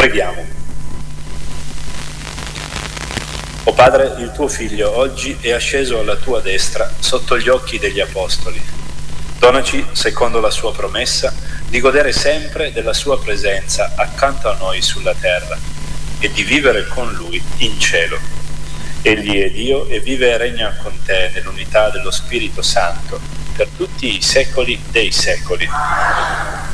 Preghiamo. O Padre, il tuo Figlio oggi è asceso alla tua destra sotto gli occhi degli Apostoli. Donaci, secondo la sua promessa, di godere sempre della sua presenza accanto a noi sulla terra e di vivere con Lui in cielo. Egli è Dio e vive e regna con te nell'unità dello Spirito Santo per tutti i secoli dei secoli.